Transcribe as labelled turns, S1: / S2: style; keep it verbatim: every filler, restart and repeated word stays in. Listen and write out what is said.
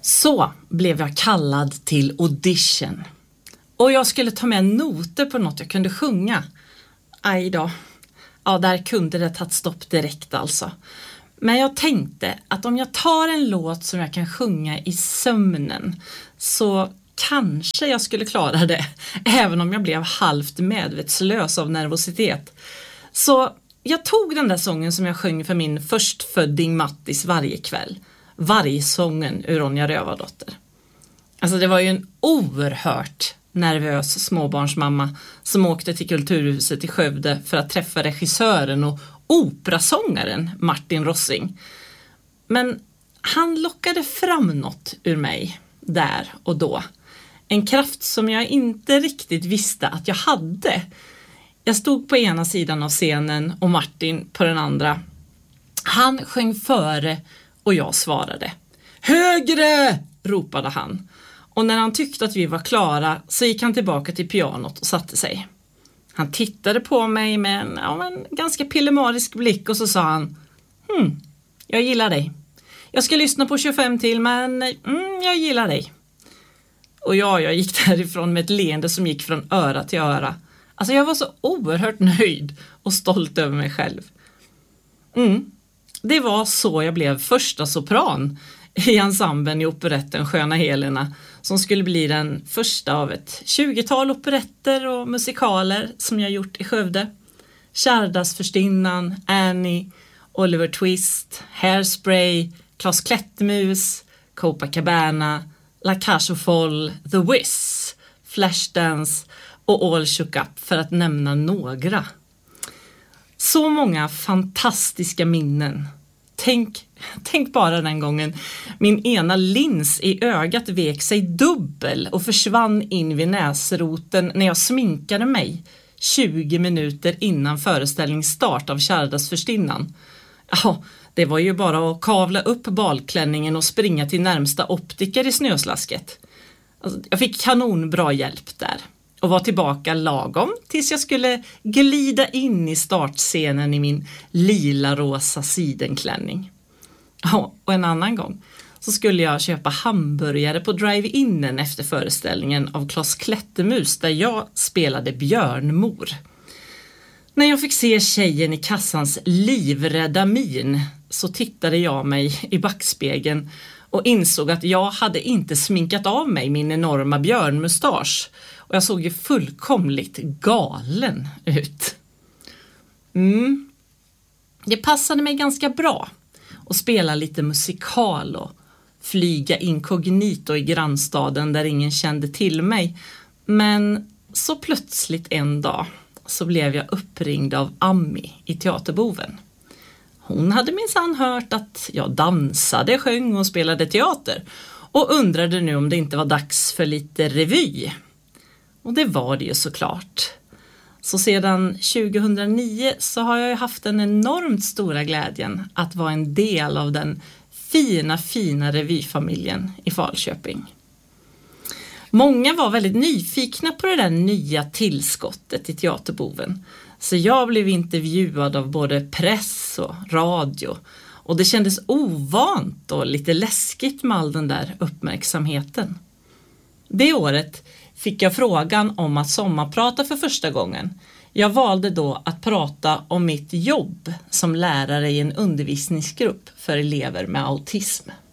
S1: Så blev jag kallad till audition. Och jag skulle ta med noter på något jag kunde sjunga. Aj då. Ja, där kunde det tagit stopp direkt alltså. Men jag tänkte att om jag tar en låt som jag kan sjunga i sömnen så kanske jag skulle klara det. Även om jag blev halvt medvetslös av nervositet. Så jag tog den där sången som jag sjöng för min förstfödding Mattis varje kväll. Vargsången ur Ronja Rövardotter. Alltså det var ju en oerhört nervös småbarnsmamma som åkte till Kulturhuset i Skövde för att träffa regissören och operasångaren Martin Rossing. Men han lockade fram något ur mig där och då. En kraft som jag inte riktigt visste att jag hade. Jag stod på ena sidan av scenen och Martin på den andra. Han sjöng före och jag svarade. Högre! Ropade han. Och när han tyckte att vi var klara så gick han tillbaka till pianot och satte sig. Han tittade på mig med en, ja, en ganska pillemarisk blick och så sa han. Hmm, jag gillar dig. Jag ska lyssna på tjugofem till men mm, jag gillar dig. Och ja, jag gick därifrån med ett leende som gick från öra till öra. Alltså jag var så oerhört nöjd och stolt över mig själv. Mm. Det var så jag blev första sopran i ensemblen i operetten Sköna Helena som skulle bli den första av ett tjugotal operetter och musikaler som jag gjort i Skövde. Kärdagsförstinnan, Annie, Oliver Twist, Hairspray, Klas Klättermus, Copacabana, La Cage aux Folles, The Wiz, Flashdance och All Shook Up för att nämna några. Så många fantastiska minnen. Tänk, tänk bara den gången min ena lins i ögat vek sig dubbel och försvann in vid näsroten när jag sminkade mig tjugo minuter innan föreställningsstart av Kärdagsförstinnan. Ja, det var ju bara att kavla upp balklänningen och springa till närmsta optiker i snöslasket. Alltså, jag fick kanonbra hjälp där. Och var tillbaka lagom tills jag skulle glida in i startscenen i min lila-rosa sidenklänning. Ja, och en annan gång så skulle jag köpa hamburgare på drive-inen efter föreställningen av Klas Klättermus där jag spelade björnmor. När jag fick se tjejen i kassans livrädda min så tittade jag mig i backspegeln och insåg att jag hade inte sminkat av mig min enorma björnmustasch. Och jag såg ju fullkomligt galen ut. Mm. Det passade mig ganska bra att spela lite musikal och flyga inkognito i grannstaden där ingen kände till mig. Men så plötsligt en dag så blev jag uppringd av Ami i Teaterboven. Hon hade minsann hört att jag dansade, sjöng och spelade teater och undrade nu om det inte var dags för lite revy. Och det var det ju såklart. Så sedan tjugohundranio så har jag haft den enormt stora glädjen att vara en del av den fina, fina revyfamiljen i Falköping. Många var väldigt nyfikna på det där nya tillskottet i Teaterboven. Så jag blev intervjuad av både press och radio. Och det kändes ovant och lite läskigt med all den där uppmärksamheten. Det året fick jag frågan om att sommarprata för första gången. Jag valde då att prata om mitt jobb som lärare i en undervisningsgrupp för elever med autism.